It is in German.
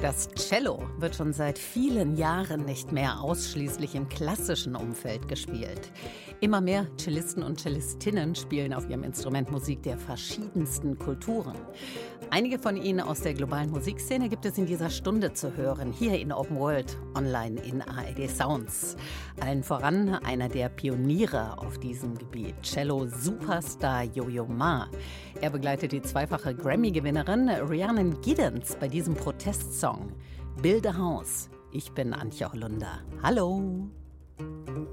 Das Cello wird schon seit vielen Jahren nicht mehr ausschließlich im klassischen Umfeld gespielt. Immer mehr Cellisten und Cellistinnen spielen auf ihrem Instrument Musik der verschiedensten Kulturen. Einige von ihnen aus der globalen Musikszene gibt es in dieser Stunde zu hören, hier in Open World, online in ARD Sounds. Allen voran einer der Pioniere auf diesem Gebiet, Cello-Superstar Yo-Yo Ma. Er begleitet die zweifache Grammy-Gewinnerin Rhiannon Giddens bei diesem Protestsong Build a House. Ich bin Antje Holunder. Hallo!